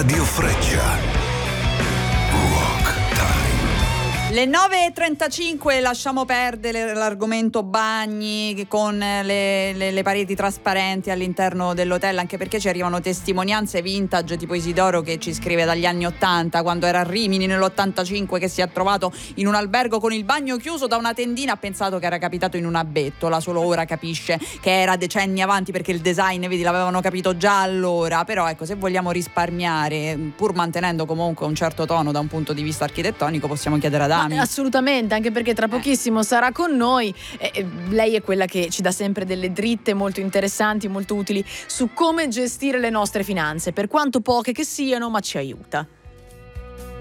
Radio Freccia. Rock Time. Le 9.35, lasciamo perdere l'argomento bagni con le pareti trasparenti all'interno dell'hotel, anche perché ci arrivano testimonianze vintage tipo Isidoro che ci scrive dagli anni 80, quando era a Rimini nell'85, che si è trovato in un albergo con il bagno chiuso da una tendina, ha pensato che era capitato in una bettola, solo ora capisce che era decenni avanti perché il design, vedi, l'avevano capito già allora. Però ecco, se vogliamo risparmiare pur mantenendo comunque un certo tono da un punto di vista architettonico, possiamo chiedere ad Ami. Assolutamente, anche perché tra pochissimo sarà con noi. Lei è quella che ci dà sempre delle dritte molto interessanti, molto utili su come gestire le nostre finanze, per quanto poche che siano, ma ci aiuta.